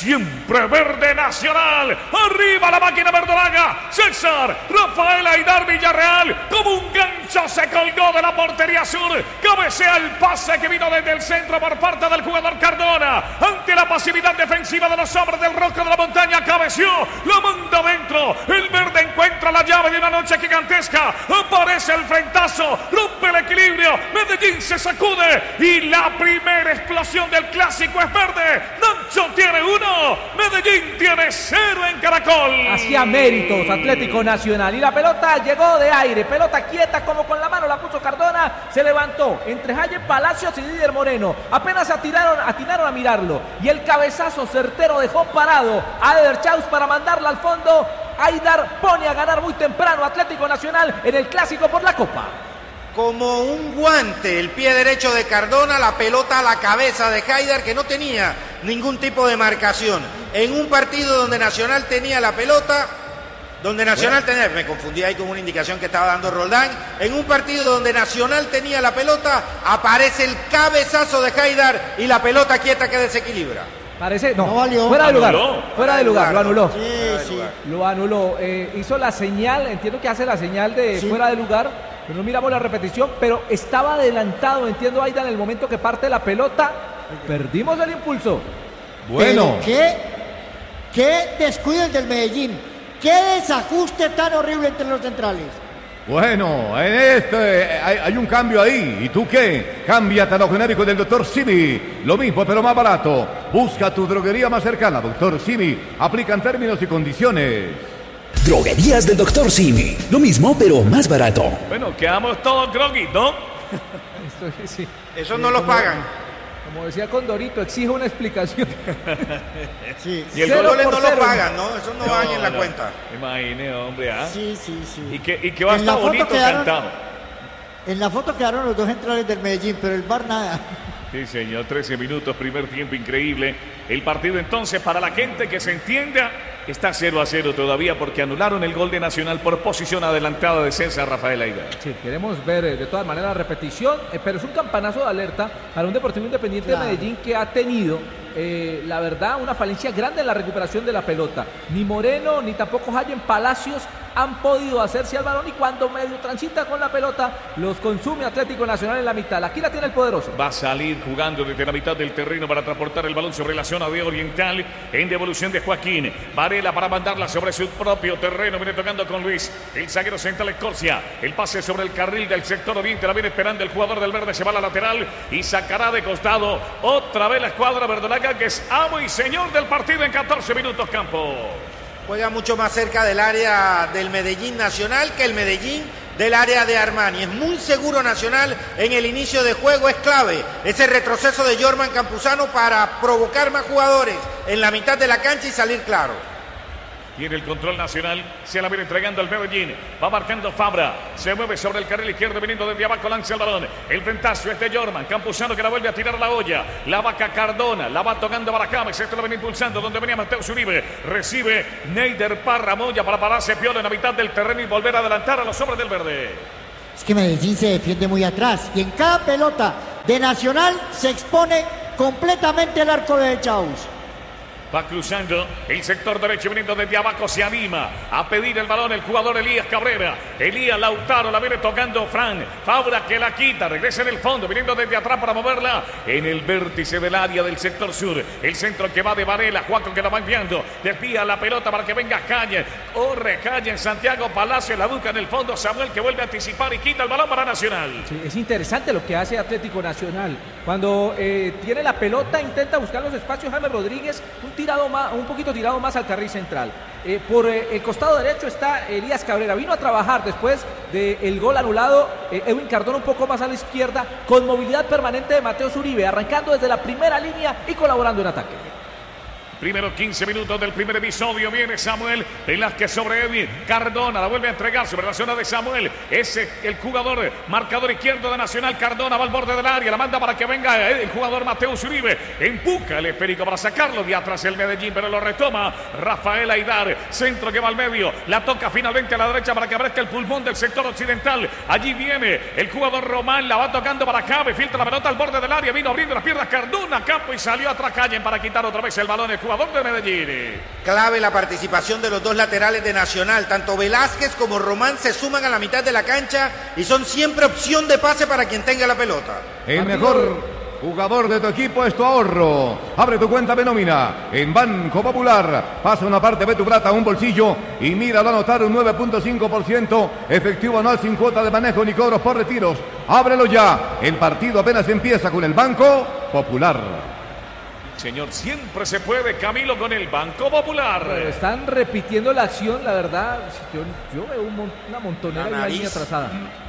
siempre verde Nacional. Arriba la máquina verdolaga. César Rafael Aidar Villarreal, como un gancho se colgó de la portería sur. Cabecea el pase que vino desde el centro por parte del jugador Cardona. Ante la pasividad defensiva de los hombres del Rojo de la Montaña, cabeció, lo manda adentro. El verde encuentra la llave de una noche gigantesca. Aparece el frentazo, rompe el equilibrio. Medellín se sacude y la primera explosión del clásico es verde. Nacho tiene 1, Medellín tiene 0 en Caracol. Hacía méritos Atlético Nacional y la pelota llegó de aire, pelota quieta como con la mano la puso Cardona, se levantó entre Jaime Palacios y Didier Moreno. Apenas atinaron a mirarlo y el cabezazo certero dejó parado a Eder Chaus para mandarla al fondo. Aidar pone a ganar muy temprano Atlético Nacional en el clásico por la Copa. Como un guante el pie derecho de Cardona, la pelota a la cabeza de Haidar, que no tenía ningún tipo de marcación. En un partido donde Nacional tenía la pelota, me confundí ahí con una indicación que estaba dando Roldán. En un partido donde Nacional tenía la pelota, aparece el cabezazo de Haidar y la pelota quieta que desequilibra. Parece, no valió. Fuera de lugar, lo anuló. Sí. Lo anuló, hizo la señal, entiendo que hace la señal de fuera de lugar, pero no miramos la repetición, pero estaba adelantado, entiendo, Aidar, en el momento que parte la pelota, perdimos el impulso. Bueno. Pero qué descuido el del Medellín, qué desajuste tan horrible entre los centrales. Bueno, en hay un cambio ahí. ¿Y tú qué? Cámbiate a lo genérico del Dr. Simi. Lo mismo, pero más barato. Busca tu droguería más cercana, Dr. Simi. Aplican términos y condiciones. Droguerías del Dr. Simi. Lo mismo, pero más barato. Bueno, quedamos todos groggy, ¿no? Sí. Eso no lo pagan. Como decía Condorito, exijo una explicación. Sí. Y el goles no lo pagan, ¿no? Eso no van en la cuenta. Imagine, hombre, ¿ah? Sí. Y que va a estar bonito cantado. En la foto quedaron los dos centrales del Medellín, pero el VAR nada. Sí, señor, 13 minutos, primer tiempo increíble. El partido entonces, para la gente que se entienda, está 0-0 todavía porque anularon el gol de Nacional por posición adelantada de César Rafael Aidar. Sí, queremos ver de todas maneras la repetición, pero es un campanazo de alerta para un Deportivo Independiente de Medellín que ha tenido, la verdad, una falencia grande en la recuperación de la pelota. Ni Moreno, ni tampoco Jaime Palacios han podido hacerse al balón y cuando medio transita con la pelota, los consume Atlético Nacional en la mitad. Aquí la tiene el poderoso. Va a salir jugando desde la mitad del terreno para transportar el balón sobre la zona de Oriental en devolución de Joaquín Varela para mandarla sobre su propio terreno. Viene tocando con Luis, el zaguero central Escorcia. El pase sobre el carril del sector oriente, la viene esperando el jugador del verde, se va a la lateral y sacará de costado otra vez la escuadra verdolaga, que es amo y señor del partido en 14 minutos campo. Juega mucho más cerca del área del Medellín Nacional que el Medellín del área de Armani. Es muy seguro Nacional en el inicio de juego, es clave ese retroceso de Jorman Campuzano para provocar más jugadores en la mitad de la cancha y salir claro. Tiene el control Nacional, se la viene entregando al Medellín, va marcando Fabra, se mueve sobre el carril izquierdo viniendo desde abajo, lanza el balón, el ventazo es de Jorman Campuzano que la vuelve a tirar a la olla, la vaca Cardona, la va tocando Baracame, se la viene impulsando donde venía Mateo Uribe, recibe Neider Parra Moya para pararse piola en la mitad del terreno y volver a adelantar a los hombres del verde. Es que Medellín se defiende muy atrás y en cada pelota de Nacional se expone completamente el arco de Chaus. Va cruzando el sector derecho, viniendo desde abajo, se anima a pedir el balón el jugador Elías Cabrera. Elías Lautaro, la viene tocando Fran. Fabra que la quita, regresa en el fondo, viniendo desde atrás para moverla en el vértice del área del sector sur. El centro que va de Varela, Juaco que la va enviando, desvía la pelota para que venga Calle. Corre Calle en Santiago Palacio, la busca en el fondo Samuel que vuelve a anticipar y quita el balón para Nacional. Sí, es interesante lo que hace Atlético Nacional. Cuando tiene la pelota, intenta buscar los espacios James Rodríguez, un poquito tirado más al carril central. Por el costado derecho está Elías Cabrera. Vino a trabajar después del gol anulado. Edwin Cardona un poco más a la izquierda, con movilidad permanente de Mateo Uribe, arrancando desde la primera línea y colaborando en ataque. Primero 15 minutos del primer episodio. Viene Samuel Velázquez sobre Edwin Cardona. La vuelve a entregar sobre la zona de Samuel. Es el jugador marcador izquierdo de Nacional. Cardona va al borde del área. La manda para que venga el jugador Mateo Uribe. Empuja el esférico para sacarlo de atrás el Medellín, pero lo retoma Rafael Aidar. Centro que va al medio. La toca finalmente a la derecha para que aparezca el pulmón del sector occidental. Allí viene el jugador Román. La va tocando para Cabe. Filtra la pelota al borde del área. Vino abriendo las piernas Cardona. Campo y salió atrás Calle para quitar otra vez el balón. El jugador jugador de Medellín. Clave la participación de los dos laterales de Nacional. Tanto Velázquez como Román se suman a la mitad de la cancha y son siempre opción de pase para quien tenga la pelota. El mejor jugador de tu equipo es tu ahorro. Abre tu cuenta de nómina en Banco Popular. Pasa una parte de tu plata a un bolsillo y míralo anotar un 9.5% efectivo anual sin cuota de manejo ni cobros por retiros. Ábrelo ya. El partido apenas empieza con el Banco Popular. Señor, siempre se puede, Camilo, con el Banco Popular. Pero están repitiendo la acción, la verdad. Yo veo una montonera y una línea trazada.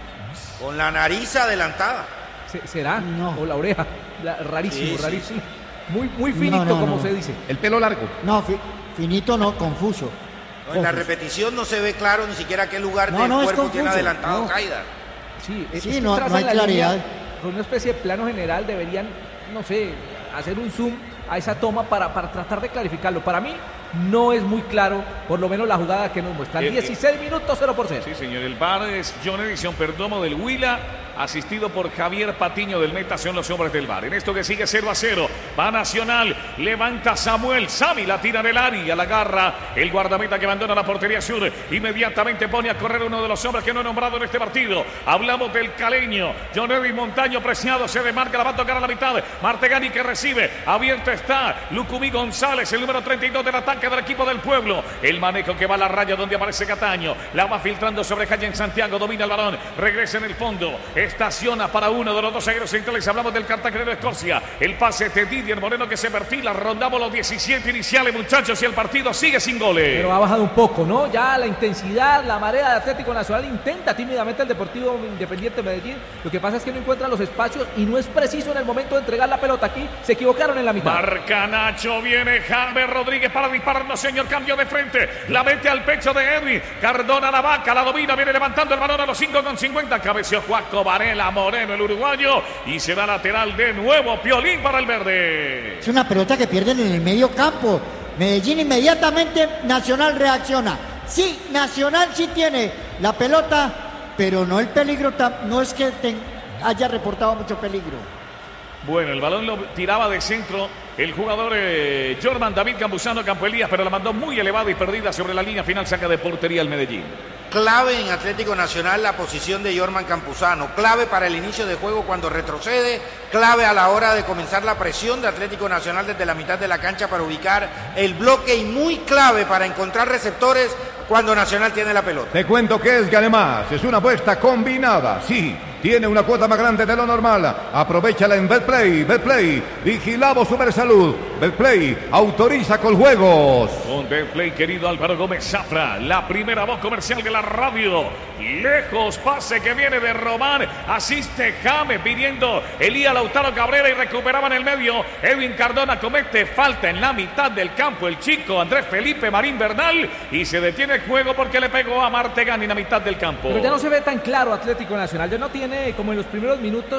Con la nariz adelantada. ¿Será? No. O la oreja. Rarísimo, Sí, rarísimo. Muy finito, como se dice. El pelo largo. No, finito no, confuso. No, en la repetición no se ve claro ni siquiera qué lugar No, del no, es cuerpo confuso. tiene adelantado No. Haidar. Sí, es Sí, que no trazan hay la claridad. línea con una especie de plano general. Deberían, no sé, hacer un zoom a esa toma para tratar de clarificarlo. Para mí no es muy claro, por lo menos la jugada que nos muestran. 16 minutos, 0-0. Sí, señor, el VAR es John Edison Perdomo del Huila, asistido por Javier Patiño del Meta, son los hombres del VAR. En esto que sigue 0-0, va Nacional, levanta Samuel, Sami la tira en el área, la agarra el guardameta que abandona la portería sur, inmediatamente pone a correr uno de los hombres que no he nombrado en este partido. Hablamos del caleño, John Edwin Montaño preciado, se demarca, la va a tocar a la mitad, Martegani que recibe, abierto está, Lucumí González, el número 32 del ataque del equipo del pueblo, el manejo que va a la raya donde aparece Cataño, la va filtrando sobre Calle en Santiago, domina el balón, regresa en el fondo, estaciona para uno de los dos zagueros centrales. Hablamos del cartagenero Escorcia. El pase de Didier Moreno que se perfila. Rondamos los 17 iniciales, muchachos, y el partido sigue sin goles. Pero ha bajado un poco, ¿no? Ya la intensidad, la marea de Atlético Nacional intenta tímidamente el Deportivo Independiente Medellín. Lo que pasa es que no encuentra los espacios y no es preciso en el momento de entregar la pelota. Aquí se equivocaron en la mitad. Marca Nacho, viene James Rodríguez para dispararnos, señor. Cambio de frente. La mete al pecho de Edwin. Cardona la vaca, la domina, viene levantando el balón a los 5,50. Cabeció Juaco Varela Moreno, el uruguayo, y se va lateral de nuevo. Piolín para el verde. Es una pelota que pierden en el medio campo. Medellín inmediatamente, Nacional reacciona. Sí, Nacional sí tiene la pelota, pero no el peligro, no es que haya reportado mucho peligro. Bueno, el balón lo tiraba de centro el jugador Jorman David Campuzano Campo Elías, pero la mandó muy elevada y perdida sobre la línea final. Saca de portería el Medellín. Clave en Atlético Nacional la posición de Jorman Campuzano, clave para el inicio de juego cuando retrocede, clave a la hora de comenzar la presión de Atlético Nacional desde la mitad de la cancha para ubicar el bloque y muy clave para encontrar receptores cuando Nacional tiene la pelota. Te cuento que es Ganemás, es una apuesta combinada, sí, tiene una cuota más grande de lo normal, aprovechala en Betplay, Betplay, vigilado Supersalud, Betplay, autoriza con juegos. Con Betplay, querido Álvaro Gómez Zafra, la primera voz comercial de la radio, lejos, pase que viene de Román, asiste James pidiendo Elías Lautaro Cabrera y recuperaba en el medio, Edwin Cardona comete falta en la mitad del campo, el chico Andrés Felipe Marín Bernal, y se detiene el juego porque le pegó a Martegani en la mitad del campo. Pero ya no se ve tan claro Atlético Nacional, ya no tiene como en los primeros minutos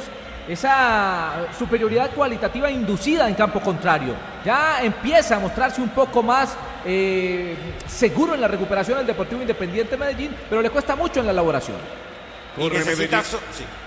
esa superioridad cualitativa inducida en campo contrario. Ya empieza a mostrarse un poco más seguro en la recuperación del Deportivo Independiente Medellín, pero le cuesta mucho en la elaboración. Y necesita sí.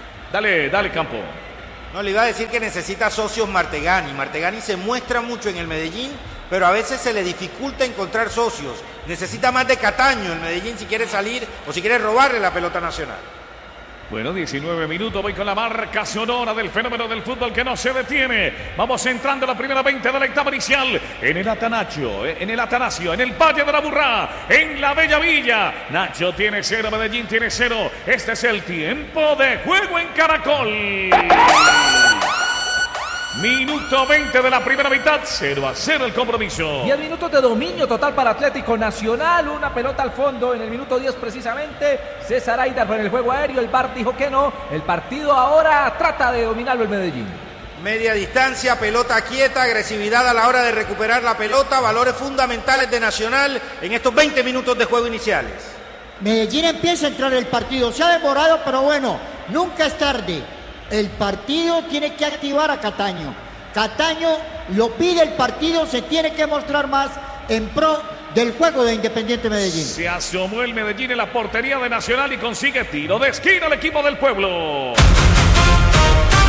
Dale Campo. No, le iba a decir que necesita socios Martegani. Martegani se muestra mucho en el Medellín, pero a veces se le dificulta encontrar socios. Necesita más de Cataño el Medellín si quiere salir o si quiere robarle la pelota Nacional. Bueno, 19 minutos, voy con la marca sonora del fenómeno del fútbol que no se detiene. Vamos entrando a la primera 20 de la etapa inicial en el Atanasio, en el Valle de la Burrá, en la Bella Villa. Nacho tiene 0, Medellín tiene 0. Este es el tiempo de juego en Caracol. Minuto 20 de la primera mitad, 0-0 el compromiso. 10 minutos de dominio total para Atlético Nacional, una pelota al fondo en el minuto 10 precisamente. César Haidar con el juego aéreo, el VAR dijo que no. El partido ahora trata de dominarlo el Medellín. Media distancia, pelota quieta, agresividad a la hora de recuperar la pelota, valores fundamentales de Nacional en estos 20 minutos de juego iniciales. Medellín empieza a entrar en el partido, se ha demorado, pero bueno, nunca es tarde. El partido tiene que activar a Cataño. Cataño lo pide el partido, se tiene que mostrar más en pro del juego de Independiente Medellín. Se asomó el Medellín en la portería de Nacional y consigue tiro de esquina al equipo del pueblo.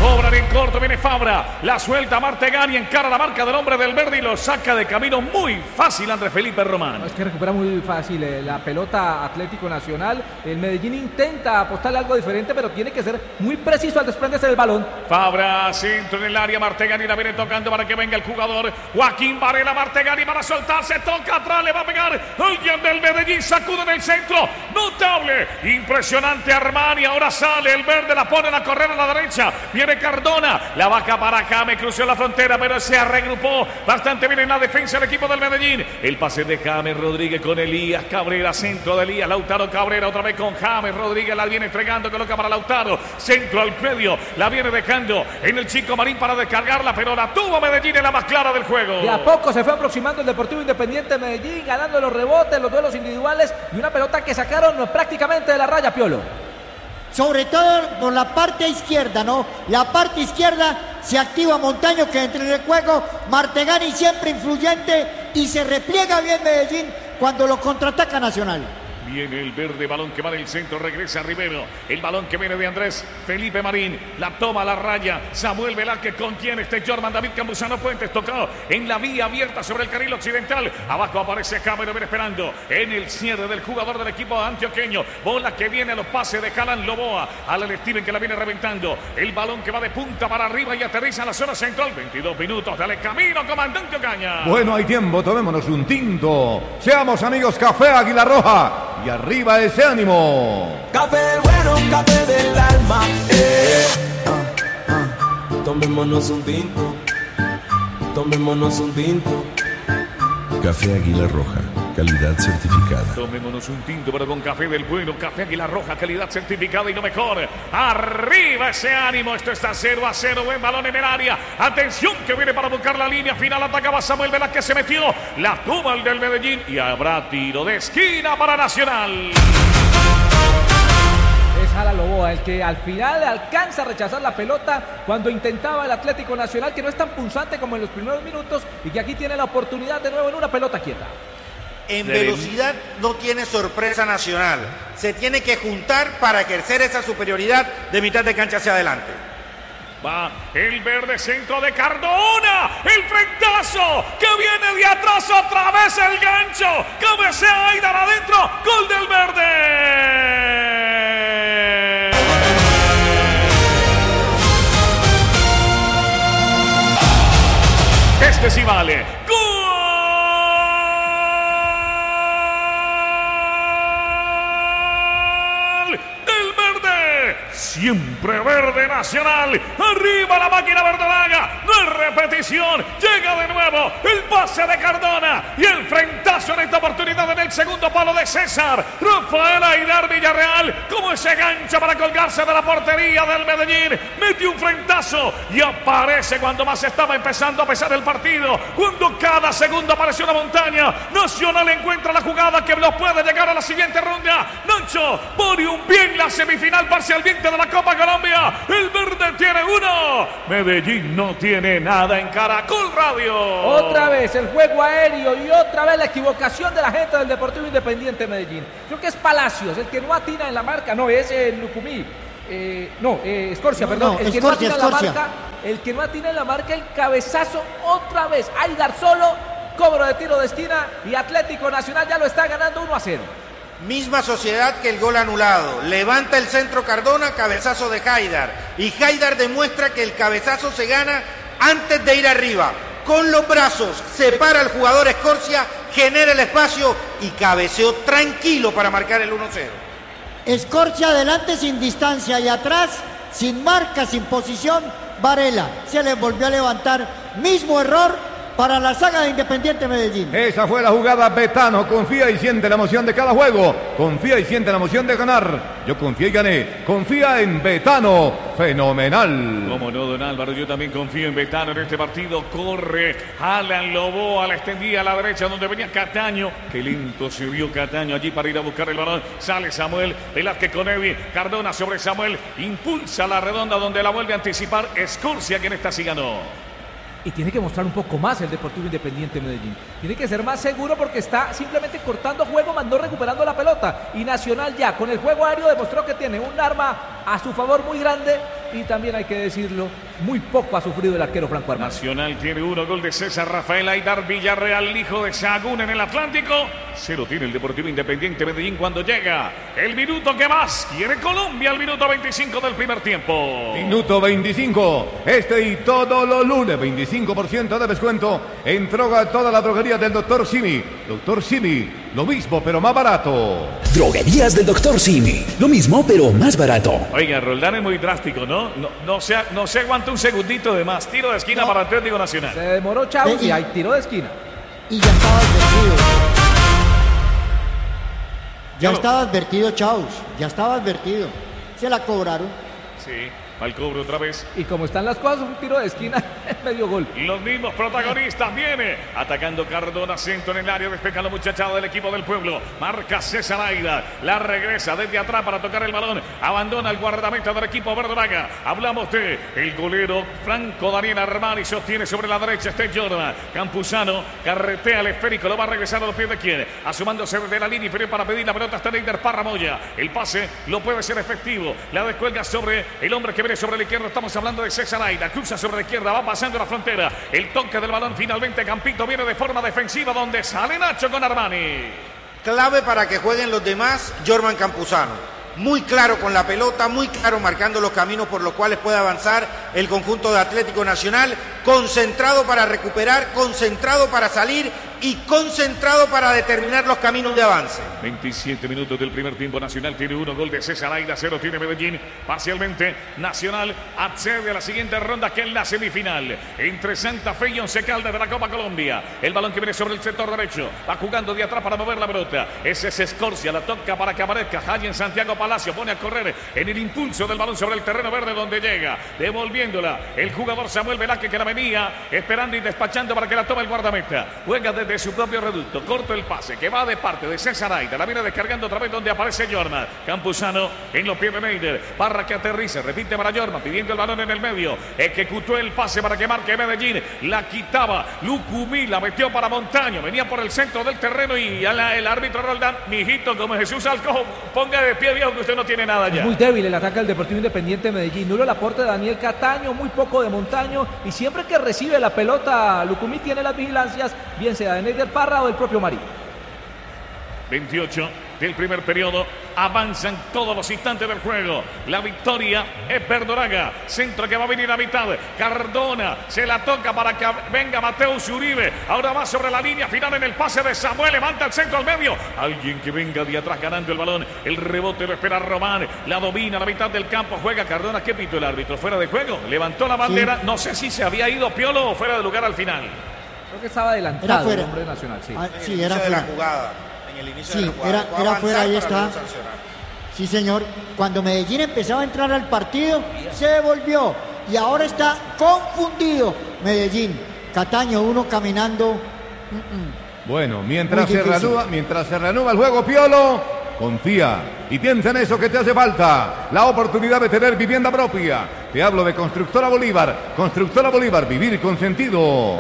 Cobran en corto, viene Fabra. La suelta Martegani, encara la marca del hombre del verde y lo saca de camino muy fácil Andrés Felipe Román. Es que recupera muy fácil la pelota Atlético Nacional. El Medellín intenta apostarle algo diferente, pero tiene que ser muy preciso al desprenderse del balón. Fabra, centro en el área, Martegani la viene tocando para que venga el jugador Joaquín Varela. Martegani para soltarse, toca atrás, le va a pegar alguien del Medellín, sacude en el centro, notable, impresionante Armani, ahora sale el verde, la ponen a correr a la derecha, viene Cardona, la vaca para acá, me cruzó la frontera, pero se regrupó bastante bien en la defensa el equipo del Medellín. El pase de James Rodríguez con Elías Cabrera, centro de Elías, Lautaro Cabrera otra vez con James Rodríguez, la viene entregando, coloca para Lautaro, centro al medio, la viene dejando en el Chico Marín para descargarla, pero la tuvo Medellín en la más clara del juego. De a poco se fue aproximando el Deportivo Independiente Medellín, ganando los rebotes, los duelos individuales y una pelota que sacaron prácticamente de la raya, Piolo. Sobre todo por la parte izquierda, ¿no? La parte izquierda se activa Montaño, que entre en el juego. Martegani siempre influyente y se repliega bien Medellín cuando lo contraataca Nacional. Viene el verde, balón que va en el centro, regresa Rivero, el balón que viene de Andrés Felipe Marín, la toma a la raya, Samuel Velázquez contiene este Jorman, David Campuzano Puentes tocado en la vía abierta sobre el carril occidental, abajo aparece James, lo viene esperando en el cierre del jugador del equipo antioqueño, bola que viene a los pases de Calan Loboa, Alan Steven que la viene reventando, el balón que va de punta para arriba y aterriza en la zona central, 22 minutos, dale camino, comandante Ocaña. Bueno, hay tiempo, tomémonos un tinto, seamos amigos, Café Águila Roja. Y arriba ese ánimo. Café del bueno, café del alma. Tomémonos un tinto. Tomémonos un tinto. Café Águila Roja, calidad certificada. Tomémonos un tinto, pero con café del bueno, Café Águila Roja, calidad certificada y lo mejor. Arriba ese ánimo, esto está 0-0, buen balón en el área. Atención que viene para buscar la línea final, atacaba Samuel Velázquez, se metió, la toma el del Medellín y habrá tiro de esquina para Nacional. Es Alan Loboa el que al final alcanza a rechazar la pelota cuando intentaba el Atlético Nacional, que no es tan punzante como en los primeros minutos y que aquí tiene la oportunidad de nuevo en una pelota quieta. En velocidad no tiene sorpresa Nacional. Se tiene que juntar para ejercer esa superioridad de mitad de cancha hacia adelante. Va el verde, centro de Cardona, el frentazo que viene de atrás, otra vez el gancho, cabecea Aidar adentro, gol del verde. Este sí vale. Siempre verde Nacional, arriba la máquina verdolaga, no es repetición, llega de nuevo el pase de Cardona y el frentazo en esta oportunidad en el segundo palo de César, Rafael Aidar Villarreal, como ese gancho para colgarse de la portería del Medellín, mete un frentazo y aparece cuando más estaba empezando a pesar el partido, cuando cada segundo apareció una montaña, Nacional encuentra la jugada que lo puede llegar a la siguiente ronda, Nacho pone un pie en la semifinal parcialmente de la Copa Colombia, el verde tiene uno, Medellín no tiene nada en Caracol Radio. Otra vez el juego aéreo y otra vez la equivocación de la gente del Deportivo Independiente Medellín. Creo que es Palacios, el que no atina en la marca, no, es el Lucumí. Escorcia, perdón, el que no atina en la marca, el que no atina en la marca, el cabezazo otra vez, Aidar solo, cobro de tiro de esquina y Atlético Nacional ya lo está ganando 1-0. Misma sociedad que el gol anulado. Levanta el centro Cardona, cabezazo de Haidar. Y Haidar demuestra que el cabezazo se gana antes de ir arriba. Con los brazos separa al jugador Escorcia, genera el espacio y cabeceó tranquilo para marcar el 1-0. Escorcia adelante sin distancia y atrás, sin marca, sin posición, Varela. Se le volvió a levantar. Mismo error para la saga de Independiente Medellín. Esa fue la jugada. Betano confía y siente la emoción de cada juego. Confía y siente la emoción de ganar. Yo confié y gané. Confía en Betano. Fenomenal. Como no, don Álvaro, yo también confío en Betano en este partido. Corre Alan Loboa, la extendía a la derecha donde venía Cataño. Qué lento se vio Cataño allí para ir a buscar el balón. Sale Samuel Velázquez con Evi. Cardona sobre Samuel. Impulsa la redonda donde la vuelve a anticipar Escorcia, quien está así ganó. Y tiene que mostrar un poco más el Deportivo Independiente Medellín. Tiene que ser más seguro porque está simplemente cortando juego, mandó recuperando la pelota. Y Nacional ya con el juego aéreo demostró que tiene un arma a su favor muy grande y también hay que decirlo, muy poco ha sufrido el arquero Franco Armani. Nacional tiene 1, gol de César Rafael Aidar Villarreal, hijo de Sahagún en el Atlántico. 0 tiene el Deportivo Independiente Medellín cuando llega el minuto que más quiere Colombia, el minuto 25 del primer tiempo. Minuto 25, y todos los lunes, 25% de descuento en toda la droguería del Dr. Simi. Dr. Simi, lo mismo pero más barato. Droguerías del Dr. Simi, lo mismo pero más barato. Oiga, Roldán es muy drástico, ¿no? No se aguanta un segundito de más. Tiro de esquina para Atlético Nacional. Se demoró Chávez y hay tiro de esquina. Y ya estaba advertido. Ya estaba advertido, Chaus. Ya estaba advertido. Se la cobraron. Sí, al cobro otra vez. Y como están las cosas, un tiro de esquina es medio gol. Los mismos protagonistas viene atacando Cardona, centro en el área, despeja la muchachada del equipo del pueblo. Marca César Aida, la regresa desde atrás para tocar el balón. Abandona el guardameta del equipo verdolaga. Hablamos de el golero Franco Daniel Armani, sostiene sobre la derecha este Jordan. Campuzano carretea el esférico, lo va a regresar a los pies de quien, asomándose desde la línea inferior para pedir la pelota hasta Neider Parramoya. El pase lo puede ser efectivo, la descuelga sobre el hombre que viene sobre la izquierda. Estamos hablando de César Aida, cruza sobre la izquierda, va pasando la frontera. El toque del balón finalmente Campito viene de forma defensiva donde sale Nacho con Armani. Clave para que jueguen los demás, Jorman Campuzano. Muy claro con la pelota, muy claro marcando los caminos por los cuales puede avanzar el conjunto de Atlético Nacional, concentrado para recuperar, concentrado para salir y concentrado para determinar los caminos de avance. 27 minutos del primer tiempo. Nacional tiene 1, gol de César Aida, 0 tiene Medellín. Parcialmente Nacional accede a la siguiente ronda, que es la semifinal entre Santa Fe y Once Caldas de la Copa Colombia. El balón que viene sobre el sector derecho, va jugando de atrás para mover la pelota. Ese es Escorcia, la toca para que aparezca Jayen Santiago Palacio, pone a correr en el impulso del balón sobre el terreno verde donde llega, devolviéndola el jugador Samuel Velázquez, que la venía esperando y despachando para que la tome el guardameta. Juega desde su propio reducto, corto el pase que va de parte de César Aida, la viene descargando otra vez donde aparece Jorman. Campuzano en los pies de Neider, Parra que aterriza, repite para Jorman, pidiendo el balón en el medio, ejecutó el pase para que marque Medellín, la quitaba Lucumí, la metió para Montaño, venía por el centro del terreno y el árbitro Roldán, mijito, como Jesús Alcojo, ponga de pie, viejo, que usted no tiene nada ya. Es muy débil el ataque del Deportivo Independiente de Medellín. Nulo el aporte de Daniel Cataño, muy poco de Montaño, y siempre que recibe la pelota Lucumí tiene las vigilancias, bien sea de Neider Parra o del propio Marín. 28 del primer periodo, avanzan todos los instantes del juego. La victoria es Verdolaga, centro que va a venir a mitad. Cardona se la toca para que venga Mateus Uribe. Ahora va sobre la línea final en el pase de Samuel, levanta el centro al medio. Alguien que venga de atrás ganando el balón. El rebote lo espera Román, la domina a la mitad del campo. Juega Cardona. ¿Qué pitó el árbitro? Fuera de juego. Levantó la bandera. Sí. No sé si se había ido Piolo o fuera de lugar al final. Creo que estaba adelantado el hombre Nacional. Sí, sí, era fuera de la jugada. En el inicio de la jugada. Era fuera, ahí está. Sí, señor. Cuando Medellín empezaba a entrar al partido, se devolvió. Y ahora está confundido Medellín. Cataño, uno caminando. Bueno, mientras se reanuda el juego, Piolo, confía y piensa en eso que te hace falta. La oportunidad de tener vivienda propia. Te hablo de Constructora Bolívar. Constructora Bolívar, vivir con sentido.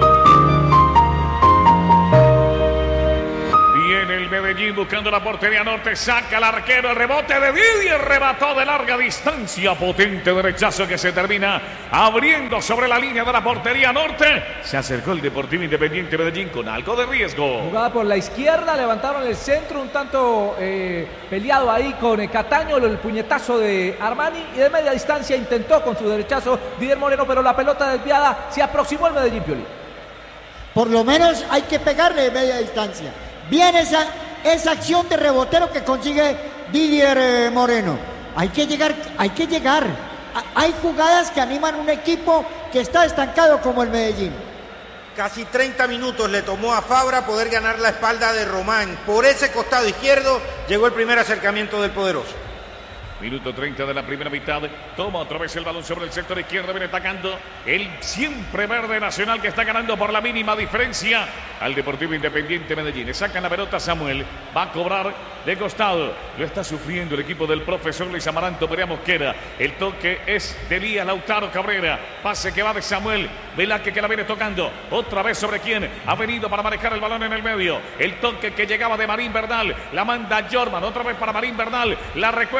Medellín buscando la portería norte, saca el arquero, el rebote de Didier, remató de larga distancia, potente derechazo que se termina abriendo sobre la línea de la portería norte. Se acercó el Deportivo Independiente Medellín con algo de riesgo. Jugada por la izquierda, levantaron el centro, un tanto peleado ahí con Cataño, el puñetazo de Armani, y de media distancia intentó con su derechazo Didier Moreno, pero la pelota desviada, se aproximó el Medellín, Pioli. Por lo menos hay que pegarle de media distancia. Bien esa acción de rebotero que consigue Didier Moreno. Hay que llegar. Hay jugadas que animan un equipo que está estancado como el Medellín. Casi 30 minutos le tomó a Fabra poder ganar la espalda de Román. Por ese costado izquierdo llegó el primer acercamiento del poderoso. Minuto 30 de la primera mitad. Toma otra vez el balón sobre el sector izquierdo. Viene atacando el siempre verde Nacional, que está ganando por la mínima diferencia al Deportivo Independiente Medellín. Le sacan la pelota Samuel. Va a cobrar de costado. Lo está sufriendo el equipo del profesor Luis Amaranto Perea Mosquera. El toque es de Elías Lautaro Cabrera. Pase que va de Samuel Velázquez, que la viene tocando. Otra vez sobre quién ha venido para manejar el balón en el medio. El toque que llegaba de Marín Bernal. La manda Jorman. Otra vez para Marín Bernal. La recuesta, la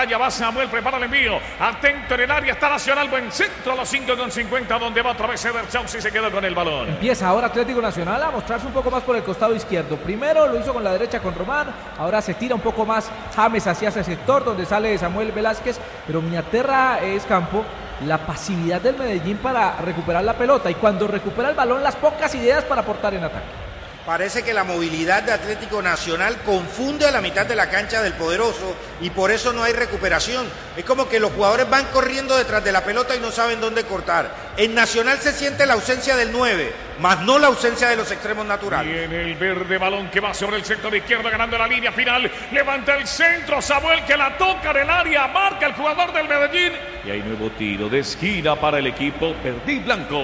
raya, va Samuel, prepara el envío. Atento en el área, está Nacional, buen centro a los 5,50, donde va otra vez Eder Chausi y se queda con el balón. Empieza ahora Atlético Nacional a mostrarse un poco más por el costado izquierdo. Primero lo hizo con la derecha con Román, ahora se tira un poco más James hacia ese sector donde sale Samuel Velázquez, pero me aterra Campo la pasividad del Medellín para recuperar la pelota y cuando recupera el balón las pocas ideas para aportar en ataque. Parece que la movilidad de Atlético Nacional confunde a la mitad de la cancha del poderoso y por eso no hay recuperación. Es como que los jugadores van corriendo detrás de la pelota y no saben dónde cortar. En Nacional se siente la ausencia del 9, más no la ausencia de los extremos naturales. Viene el verde, balón que va sobre el sector izquierdo ganando la línea final. Levanta el centro, Samuel que la toca en el área, marca el jugador del Medellín. Y hay nuevo tiro de esquina para el equipo verde y blanco.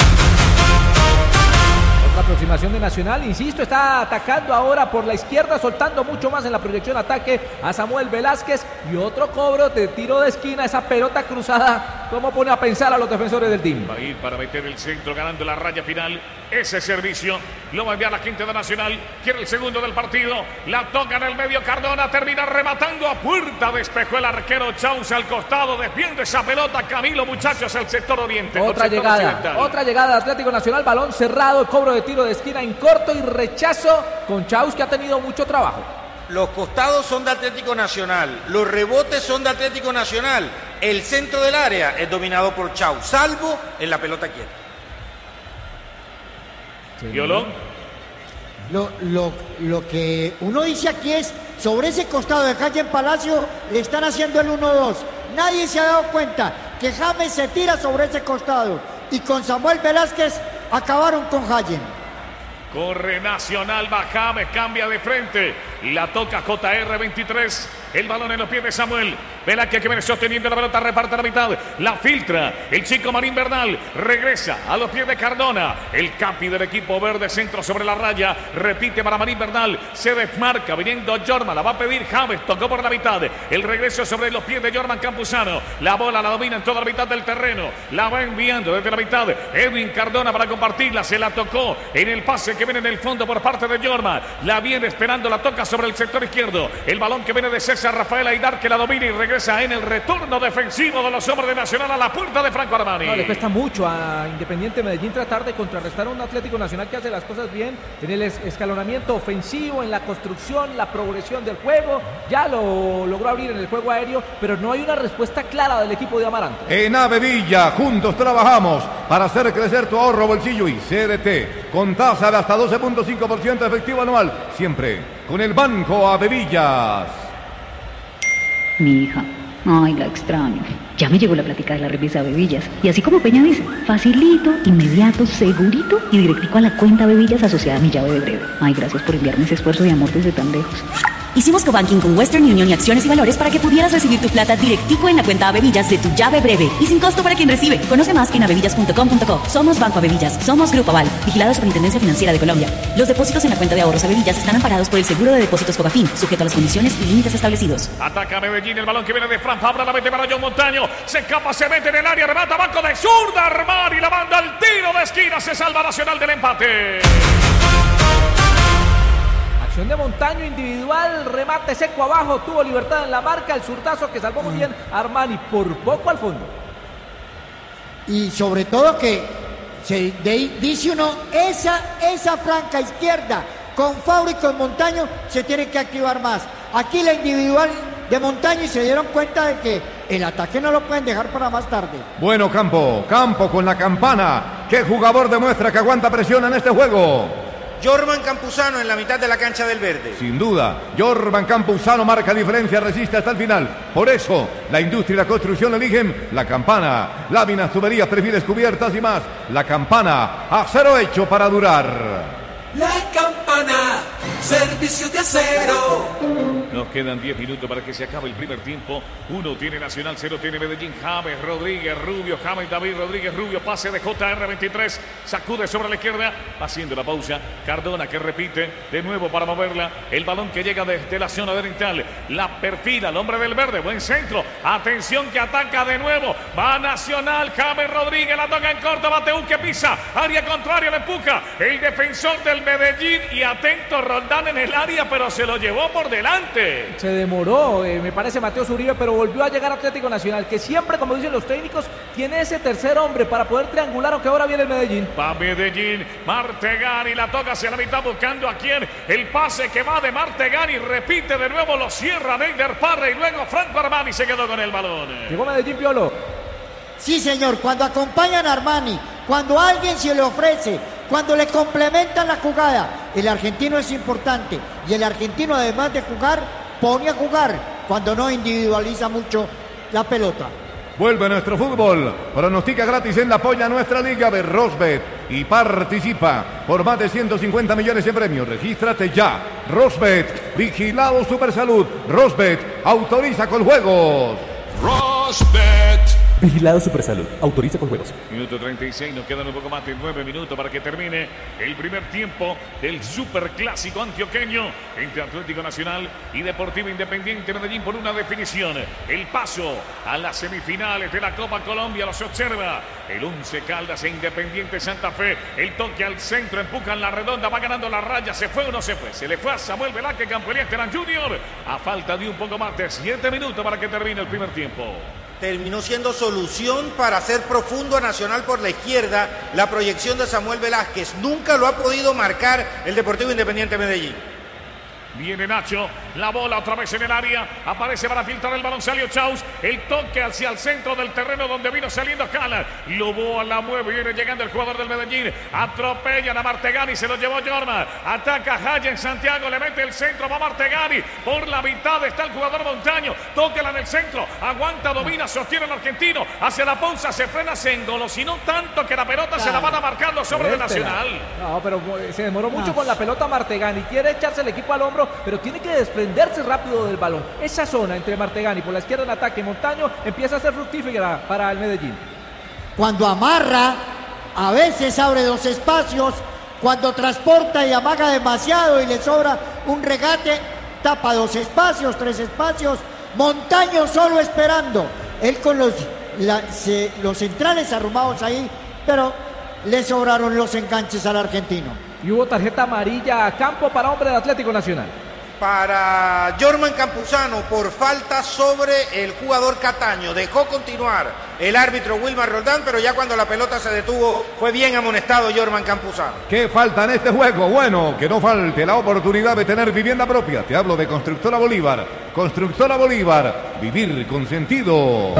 La aproximación de Nacional, insisto, está atacando ahora por la izquierda, soltando mucho más en la proyección ataque a Samuel Velázquez y otro cobro de tiro de esquina, esa pelota cruzada, ¿cómo pone a pensar a los defensores del team? Va a ir para meter el centro ganando la raya final, ese servicio lo va a enviar la gente de Nacional, quiere el segundo del partido, la toca en el medio Cardona, termina rematando a puerta, despejó el arquero Chausi al costado, defiende esa pelota Camilo, muchachos, el sector oriente. Otra llegada de Atlético Nacional, balón cerrado, cobro de tiro de esquina en corto y rechazo con Chausi que ha tenido mucho trabajo. Los costados son de Atlético Nacional, los rebotes son de Atlético Nacional, el centro del área es dominado por Chau, salvo en la pelota quieta. ¿Violó? Lo que uno dice aquí es, sobre ese costado de James Palacio le están haciendo el 1-2. Nadie se ha dado cuenta que James se tira sobre ese costado y con Samuel Velázquez acabaron con James. Corre Nacional, va James, cambia de frente. La toca JR23. El balón en los pies de Samuel. Velázquez que viene sosteniendo la pelota, reparte la mitad. La filtra. El chico Marín Bernal regresa a los pies de Cardona. El capi del equipo verde, centro sobre la raya. Repite para Marín Bernal. Se desmarca viniendo Jorman. La va a pedir James. Tocó por la mitad. El regreso sobre los pies de Jorman Campuzano. La bola la domina en toda la mitad del terreno. La va enviando desde la mitad. Edwin Cardona para compartirla. Se la tocó en el pase que viene en el fondo por parte de Jorman. La viene esperando. La toca sobre el sector izquierdo. El balón que viene de César Rafael Aidar que la domina y regresa en el retorno defensivo de los hombres de Nacional a la puerta de Franco Armani. No, le cuesta mucho a Independiente Medellín tratar de contrarrestar a un Atlético Nacional que hace las cosas bien en el escalonamiento ofensivo, en la construcción, la progresión del juego. Ya lo logró abrir en el juego aéreo, pero no hay una respuesta clara del equipo de Amaranto. En Avevilla, juntos trabajamos para hacer crecer tu ahorro, bolsillo y CDT con tasa de hasta 12.5% efectivo anual, siempre con el Banco Avevillas. Mi hija, ay, la extraño. Ya me llegó la plática de la remesa Avevillas. Y así como Peña dice, facilito, inmediato, segurito y directico a la cuenta Avevillas asociada a mi llave de breve. Ay, gracias por enviarme ese esfuerzo de amor desde tan lejos. Hicimos cobanking con Western Union y Acciones y Valores para que pudieras recibir tu plata directico en la cuenta Avevillas de tu llave breve y sin costo para quien recibe. Conoce más en avevillas.com.co. Somos Banco Avevillas, somos Grupo Aval, vigilado Superintendencia Financiera de Colombia. Los depósitos en la cuenta de ahorros Avevillas están amparados por el Seguro de Depósitos Fogafín, sujeto a las condiciones y límites establecidos. Ataca Medellín, el balón que viene de Fran Fabra, la mete para John Montaño, se escapa, se mete en el área, remata, banco de zurda, Armani, la manda al tiro de esquina, se salva Nacional del empate. Acción de Montaño individual, remate seco abajo, tuvo libertad en la marca, el zurdazo que salvó muy bien Armani, por poco al fondo. Y sobre todo que dice uno, esa franca izquierda con Fabra y con Montaño se tiene que activar más. Aquí la individual de Montaño y se dieron cuenta de que el ataque no lo pueden dejar para más tarde. Bueno, Campo con la campana. ¿Qué jugador demuestra que aguanta presión en este juego? Jorman Campuzano en la mitad de la cancha del verde. Sin duda, Jorman Campuzano marca diferencia, resiste hasta el final. Por eso, la industria y la construcción eligen la campana. Láminas, tuberías, perfiles, cubiertas y más. La campana, acero hecho para durar. La campana, servicio de acero. Nos quedan 10 minutos para que se acabe el primer tiempo. 1 tiene Nacional, 0 tiene Medellín. James Rodríguez Rubio, James David Rodríguez Rubio, pase de JR23, sacude sobre la izquierda, haciendo la pausa. Cardona que repite de nuevo para moverla. El balón que llega desde la zona oriental, la perfila, el hombre del verde, buen centro. Atención que ataca de nuevo. Va Nacional, James Rodríguez, la toca en corto, Bateú que pisa, área contraria, la empuja. El defensor del Medellín y atento Rondán. Roldán en el área, pero se lo llevó por delante. Se demoró, me parece, Mateo Uribe, pero volvió a llegar Atlético Nacional, que siempre, como dicen los técnicos, tiene ese tercer hombre para poder triangular, aunque ahora viene el Medellín. Va Medellín, Martegani la toca hacia la mitad buscando a quién. El pase que va de Martegani, repite de nuevo, lo cierra Neider Parra y luego Franco Armani se quedó con el balón. Llegó Medellín, Piolo. Sí, señor, cuando acompañan a Armani, cuando alguien se le ofrece, cuando le complementan la jugada, el argentino es importante. Y el argentino, además de jugar, pone a jugar cuando no individualiza mucho la pelota. Vuelve nuestro fútbol. Pronostica gratis en la polla nuestra liga de Rosbet y participa por más de 150 millones en premios. Regístrate ya. Rosbet, vigilado Supersalud. Rosbet, autoriza con juegos. Rosbet. Vigilado Supersalud. Autoriza con juegos. Minuto 36, nos quedan un poco más de 9 minutos para que termine el primer tiempo del superclásico antioqueño entre Atlético Nacional y Deportivo Independiente Medellín por una definición. El paso a las semifinales de la Copa Colombia los observa el Once Caldas e Independiente Santa Fe. El toque al centro, empujan la redonda, va ganando la raya. ¿Se fue o no se fue? Se le fue a Samuel Velázquez, Campeonato Terán Junior, a falta de un poco más de 7 minutos para que termine el primer tiempo. Terminó siendo solución para hacer profundo a Nacional por la izquierda la proyección de Samuel Velázquez. Nunca lo ha podido marcar el Deportivo Independiente Medellín. Viene Nacho, la bola otra vez en el área, aparece para filtrar el balón, salió Chaus, el toque hacia el centro del terreno donde vino saliendo Cala, Loboa la mueve, viene llegando el jugador del Medellín, atropellan a Martegani, se lo llevó Jorma, ataca Jaya en Santiago, le mete el centro, va Martegani, por la mitad está el jugador Montaño, tóquela en el centro, aguanta, domina, sostiene el argentino, hacia la Ponza, se frena, se engolosinó tanto que la pelota se la van a marcar los hombres de Nacional. No, pero se demoró mucho con la pelota Martegani, quiere echarse el equipo al hombro, pero tiene que desprenderse rápido del balón. Esa zona entre Martegani por la izquierda en ataque y Montaño empieza a ser fructífera para el Medellín. Cuando amarra, a veces abre dos espacios, cuando transporta y amaga demasiado y le sobra un regate, tapa dos espacios, tres espacios, Montaño solo esperando, él con los centrales arrumados ahí, pero le sobraron los enganches al argentino. Y hubo tarjeta amarilla a campo para hombre del Atlético Nacional. Para Jorman Campuzano por falta sobre el jugador Cataño. Dejó continuar el árbitro Wilmar Roldán, pero ya cuando la pelota se detuvo fue bien amonestado Jorman Campuzano. ¿Qué falta en este juego? Bueno, que no falte la oportunidad de tener vivienda propia. Te hablo de Constructora Bolívar. Constructora Bolívar, vivir con sentido.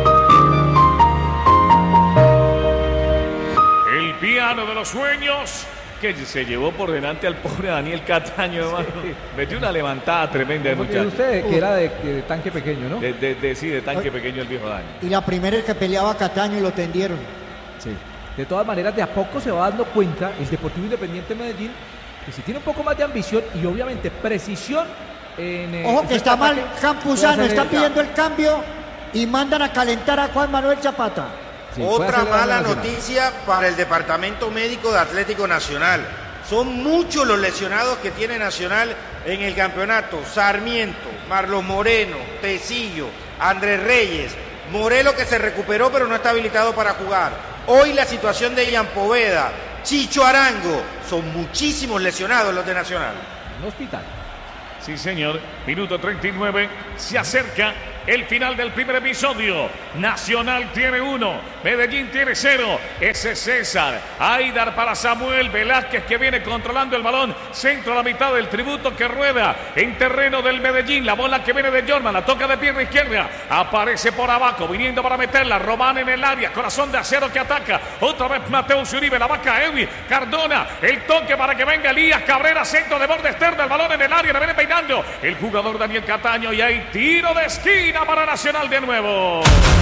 El piano de los sueños que se llevó por delante al pobre Daniel Cataño, hermano. Metió una levantada tremenda de muchacho. Usted que era de tanque pequeño, ¿no? Sí, de tanque pequeño el viejo Dani. Y la primera es que peleaba a Cataño y lo tendieron. Sí. De todas maneras, de a poco se va dando cuenta el Deportivo Independiente Medellín que si tiene un poco más de ambición y obviamente precisión en ojo que está mal Campuzano, está pidiendo el cambio y mandan a calentar a Juan Manuel Zapata. Sí, otra mala noticia para el departamento médico de Atlético Nacional. Son muchos los lesionados que tiene Nacional en el campeonato. Sarmiento, Marlon Moreno, Tecillo, Andrés Reyes, Morelo que se recuperó pero no está habilitado para jugar. Hoy la situación de Ian Poveda, Chicho Arango, son muchísimos lesionados los de Nacional. En hospital. Sí, señor. Minuto 39. Se acerca el final del primer episodio. Nacional tiene 1, Medellín tiene 0. Ese es César. Aidar para Samuel Velázquez que viene controlando el balón. Centro a la mitad del tributo que rueda en terreno del Medellín. La bola que viene de Jorman, la toca de pierna izquierda. Aparece por abajo, viniendo para meterla. Román en el área, corazón de acero que ataca. Otra vez Mateo Uribe, la vaca Edwin Cardona. El toque para que venga Elías Cabrera, centro de borde externo. El balón en el área, le viene peinando el jugador Daniel Cataño y hay tiro de esquina para Nacional de nuevo.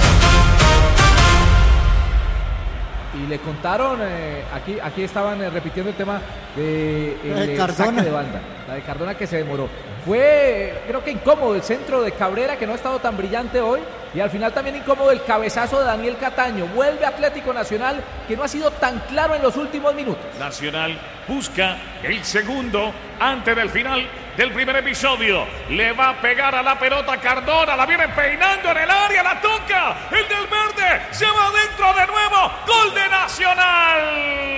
Y le contaron, aquí estaban repitiendo el tema de saque de banda, la de Cardona que se demoró. Fue, creo que incómodo el centro de Cabrera, que no ha estado tan brillante hoy, y al final también incómodo el cabezazo de Daniel Cataño. Vuelve Atlético Nacional, que no ha sido tan claro en los últimos minutos. Nacional busca el segundo antes del final del primer episodio. Le va a pegar a la pelota Cardona, la viene peinando en el área, la toca, el del verde, se va adentro de nuevo, gol de Nacional.